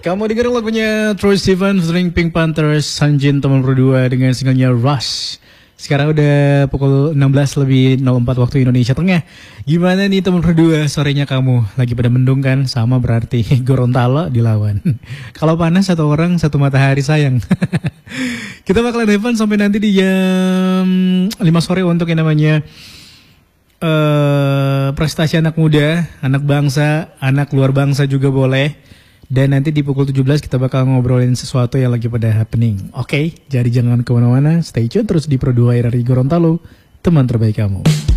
Kamu dengerin lagunya Troye Sivan featuring Pink Panthers, Sanjin teman berdua dengan singlenya Rush. Sekarang udah pukul 16:04 waktu Indonesia Tengah. Gimana nih teman berdua, sorenya kamu lagi pada mendung kan? Sama berarti Gorontalo dilawan. Kalau panas satu orang satu matahari sayang. Kita bakalan have fun sampai nanti di jam 5 sore untuk yang namanya prestasi anak muda, anak bangsa, anak luar bangsa juga boleh. Dan nanti di pukul 17 kita bakal ngobrolin sesuatu yang lagi pada happening. Oke, jadi jangan kemana-mana, stay tune terus di Pro 2 RRI Gorontalo, teman terbaik kamu.